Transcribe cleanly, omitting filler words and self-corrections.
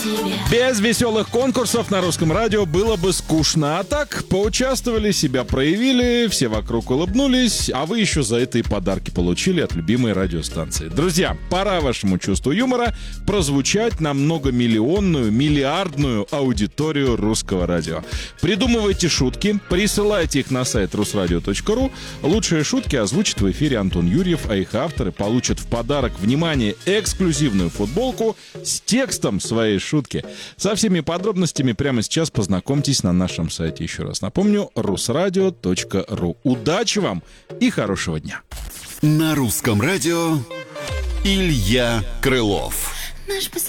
Без веселых конкурсов на русском радио было бы скучно. А так, поучаствовали, себя проявили, все вокруг улыбнулись, а вы еще за это и подарки получили от любимой радиостанции. Друзья, пора вашему чувству юмора прозвучать на многомиллионную, миллиардную аудиторию русского радио. Придумывайте шутки, присылайте их на сайт rusradio.ru. Лучшие шутки озвучит в эфире Антон Юрьев, а их авторы получат в подарок, внимание, эксклюзивную футболку с текстом своей шутки. Со всеми подробностями прямо сейчас познакомьтесь на нашем сайте. Еще раз напомню, rusradio.ru. Удачи вам и хорошего дня. На русском радио Илья Крылов.